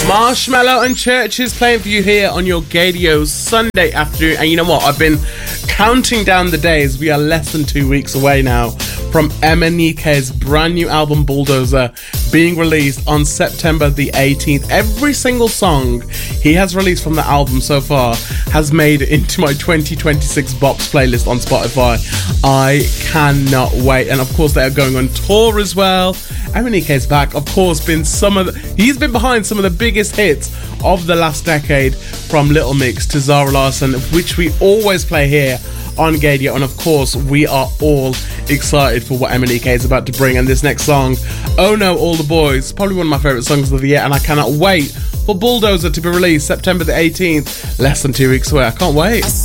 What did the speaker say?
Marshmallow and Churches playing for you here on your Gadio Sunday afternoon. And you know what? I've been counting down the days. We are less than 2 weeks away now from MNEK's brand new album Bulldozer being released on September the 18th. Every single song he has released from the album so far has made it into my 2026 Bops playlist on Spotify. I cannot wait. And of course they are going on tour as well. MNEK's back, of course, he's been behind some of the biggest hits of the last decade, from Little Mix to Zara Larsson, which we always play here on Gadio. And of course we are all excited for what MNEK is about to bring. And this next song, Oh No All the Boys, probably one of my favourite songs of the year, and I cannot wait for Bulldozer to be released September the 18th, less than 2 weeks away. I can't wait.